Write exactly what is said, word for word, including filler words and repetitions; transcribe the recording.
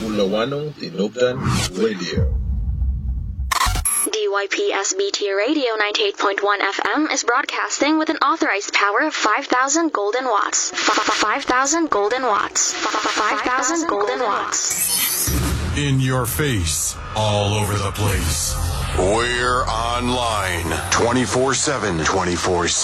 Bulawanong Tinubdan Radio. D Y P S B T Radio ninety-eight point one F M is broadcasting with an authorized power of five thousand golden watts. five thousand golden watts. five thousand golden watts. In your face, all over the place. We're online twenty-four seven, twenty-four seven.